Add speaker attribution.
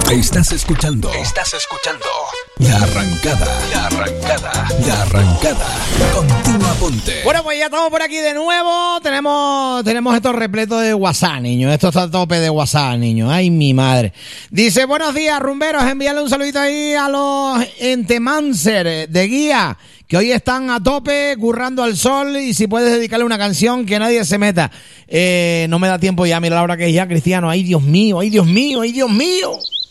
Speaker 1: Estás escuchando La Arrancada. Continúa, ponte.
Speaker 2: Bueno, pues ya estamos por aquí de nuevo. Tenemos esto repleto de WhatsApp, niños. Esto está a tope de WhatsApp, niños. Ay, mi madre. Dice, buenos días, rumberos. Envíale un saludito ahí a los Entemancer de Guía, que hoy están a tope, currando al sol, y si puedes dedicarle una canción, que nadie se meta. No me da tiempo ya, mira la hora que es ya, Cristiano. Ay, Dios mío.